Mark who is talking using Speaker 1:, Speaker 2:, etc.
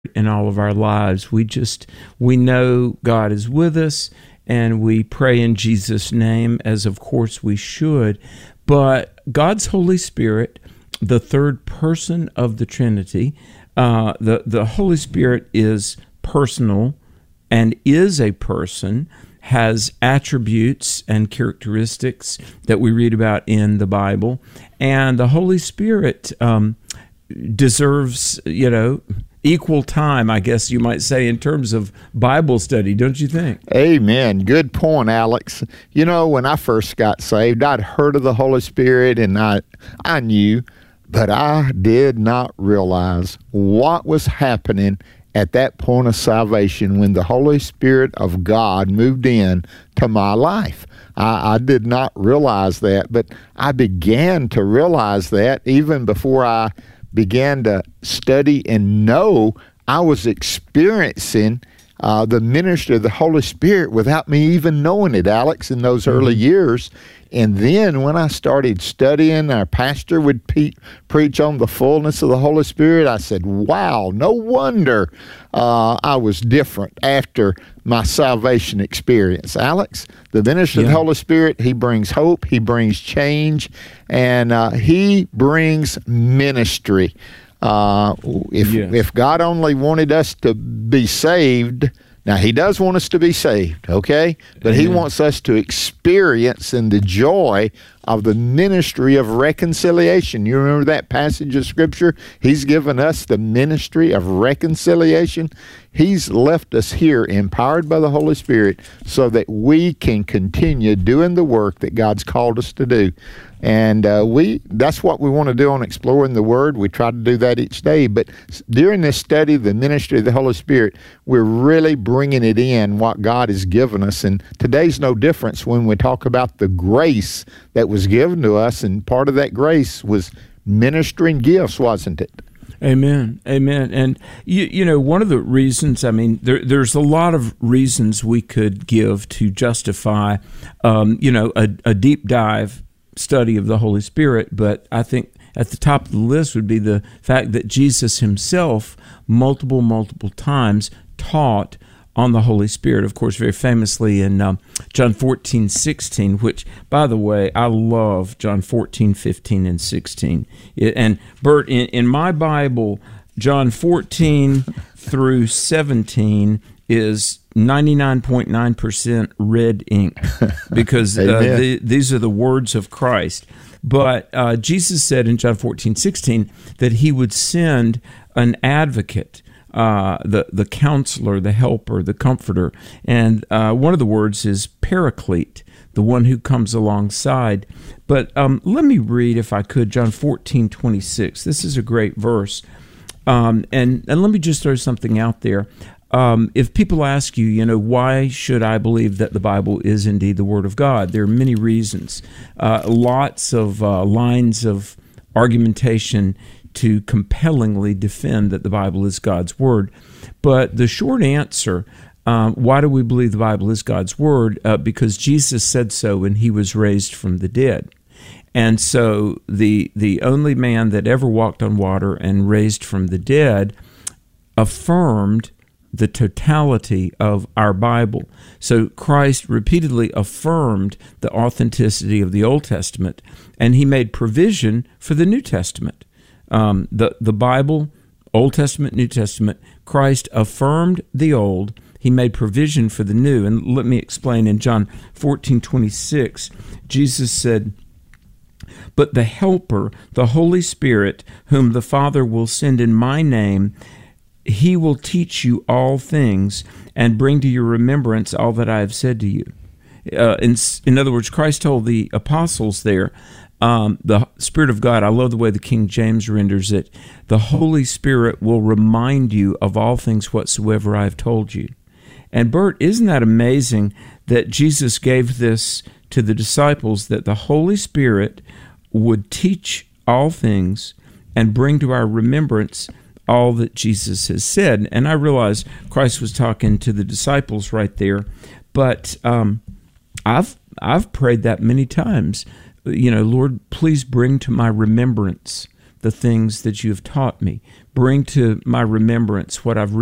Speaker 1: in all of our lives. We know God is with us, and we pray in Jesus' name, as of course we should. But God's Holy Spirit, the third person of the Trinity, the Holy Spirit is personal and is a person, has attributes and characteristics that we read about in the Bible, and the Holy Spirit deserves, equal time, I guess you might say, in terms of Bible study, don't you think?
Speaker 2: Amen. Good point, Alex. When I first got saved, I'd heard of the Holy Spirit, and I knew, but I did not realize what was happening at that point of salvation when the Holy Spirit of God moved in to my life. I did not realize that, but I began to realize that even before I began to study and know I was experiencing the ministry of the Holy Spirit without me even knowing it, Alex, in those early years. And then when I started studying, our pastor would preach on the fullness of the Holy Spirit. I said, wow, no wonder I was different after my salvation experience. Alex, the ministry of the Holy Spirit, he brings hope, he brings change, and he brings ministry. If God only wanted us to be saved, now, he does want us to be saved, okay? But he wants us to experience in the joy of the ministry of reconciliation. You remember that passage of Scripture? He's given us the ministry of reconciliation. He's left us here empowered by the Holy Spirit so that we can continue doing the work that God's called us to do. And that's what we want to do on Exploring the Word. We try to do that each day. But during this study of the ministry of the Holy Spirit, we're really bringing it in, what God has given us. And today's no difference when we talk about the grace that was given to us. And part of that grace was ministering gifts, wasn't it?
Speaker 1: Amen. Amen. And, one of the reasons, there's a lot of reasons we could give to justify, a deep dive study of the Holy Spirit, but I think at the top of the list would be the fact that Jesus himself multiple times taught on the Holy Spirit, of course, very famously in John 14:16, which, by the way, I love John 14, 15, and 16. And Bert, in my Bible, John 14 through 17 is 99.9% red ink, because these are the words of Christ. But Jesus said in John 14:16 that he would send an advocate, the counselor, the helper, the comforter. And one of the words is paraclete, the one who comes alongside. But let me read, if I could, John 14:26. This is a great verse. And let me just throw something out there. If people ask you, why should I believe that the Bible is indeed the Word of God? There are many reasons, lots of lines of argumentation to compellingly defend that the Bible is God's Word. But the short answer, why do we believe the Bible is God's Word? Because Jesus said so when he was raised from the dead. And so the only man that ever walked on water and raised from the dead affirmed the totality of our Bible. So Christ repeatedly affirmed the authenticity of the Old Testament, and he made provision for the New Testament. The Bible, Old Testament, New Testament, Christ affirmed the Old, he made provision for the New. And let me explain. In John 14:26, Jesus said, "But the Helper, the Holy Spirit, whom the Father will send in my name, he will teach you all things and bring to your remembrance all that I have said to you." In other words, Christ told the apostles there, the Spirit of God, I love the way the King James renders it, the Holy Spirit will remind you of all things whatsoever I have told you. And Bert, isn't that amazing that Jesus gave this to the disciples, that the Holy Spirit would teach all things and bring to our remembrance all that Jesus has said? And I realize Christ was talking to the disciples right there, but I've prayed that many times. Lord, please bring to my remembrance the things that you have taught me. Bring to my remembrance what I've